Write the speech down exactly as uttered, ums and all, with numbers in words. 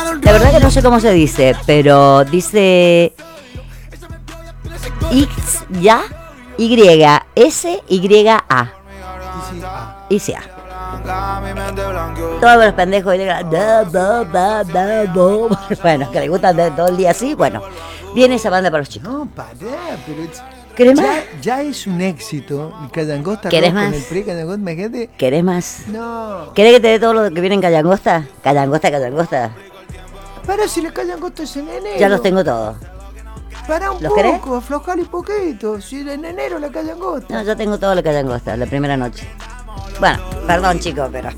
La verdad que no sé cómo se dice, pero dice X, ya, Y, S, Y, A. Y sí, A. Todos los pendejos. Bueno, que le gustan de todo el día así, bueno. Viene esa banda para los chicos. No, pará, pero... ¿Querés ya, más? ya es un éxito. El Cayangosta ¿Querés Rock más? con el pre-Cayangosta, imagínate. ¿Querés más? No. ¿Querés que te dé todo lo que viene en Cayangosta? Cayangosta, Cayangosta. Para si el Cayangosta es en enero. Ya los tengo todos. Para un ¿Los poco, querés? aflojale un poquito. Si en enero la Cayangosta. No, yo tengo todo lo Cayangosta, la primera noche. Bueno, perdón chicos, pero